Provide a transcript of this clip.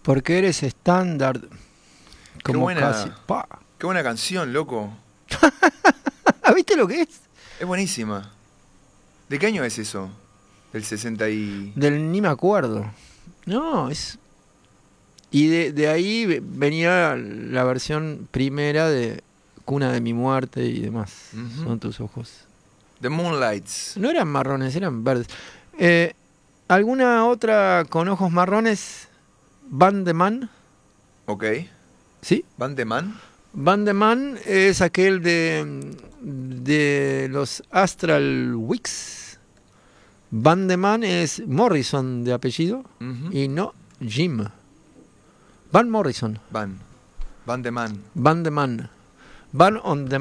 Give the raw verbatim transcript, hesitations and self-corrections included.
Porque eres estándar. Qué Como buena, casi. Pa. qué buena canción, loco. ¿Viste lo que es? Es buenísima. ¿De qué año es eso? Del sesenta y... Del ni me acuerdo. No, es. Y de, de ahí ve- venía la versión primera de Cuna de mi muerte y demás. Ujú. Son tus ojos. The Moonlights. No eran marrones, eran verdes. Eh, ¿Alguna otra con ojos marrones? Van de Man. Ok. ¿Sí? ¿Van de Man? Van de Man es aquel de, de los Astral Weeks. Van de Man es Morrison de apellido Ujú. y no Jim. Van Morrison. Van. Van de Man. Van de Man. Van on the